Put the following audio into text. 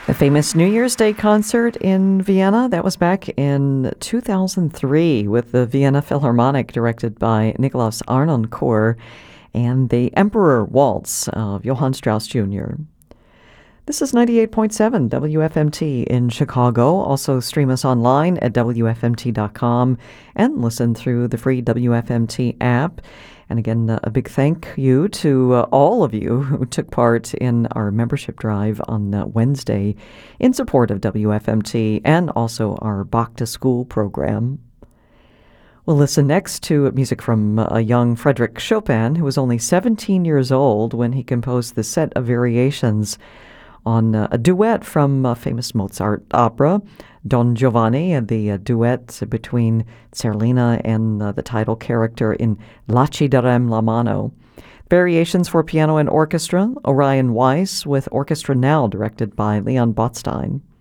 The famous New Year's Day concert in Vienna, that was back in 2003 with the Vienna Philharmonic, directed by Nikolaus Arnoncourt, and the Emperor Waltz of Johann Strauss Jr. This is 98.7 WFMT in Chicago. Also stream us online at WFMT.com and listen through the free WFMT app. And again, a big thank you to all of you who took part in our membership drive on Wednesday in support of WFMT and also our Bach to School program. We'll listen next to music from a young Frédéric Chopin, who was only 17 years old when he composed the set of variations on a duet from a famous Mozart opera, Don Giovanni, and the duet between Zerlina and the title character in La ci darem la mano. Variations for piano and orchestra, Orion Weiss with orchestra now directed by Leon Botstein.